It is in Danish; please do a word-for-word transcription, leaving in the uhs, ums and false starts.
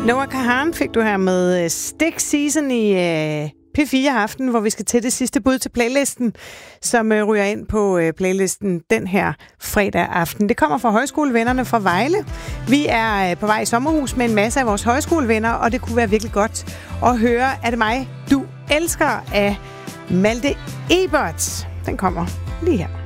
Noah Kahan fik du her med Stick Season i uh, P fire Aften, hvor vi skal til det sidste bud til playlisten, som uh, ryger ind på uh, playlisten den her fredag aften. Det kommer fra højskolevennerne fra Vejle. Vi er uh, på vej i sommerhus med en masse af vores højskolevenner, og det kunne være virkelig godt at høre, er det mig, du elsker af Malte Ebert. Den kommer lige her.